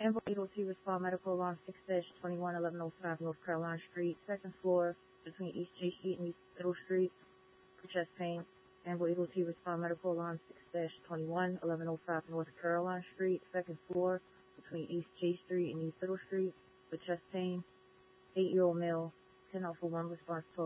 Amber Eagle 2 respond medical alarm 6-211105 North Caroline Street, second floor, between East J Street and East Middle Street, for chest pain. Amber Eagle 2 respond medical alarm 6-211105 North Caroline Street, second floor, between East J Street and East Middle Street, for chest pain. 8-year-old male, 10 Alpha 1 response 12.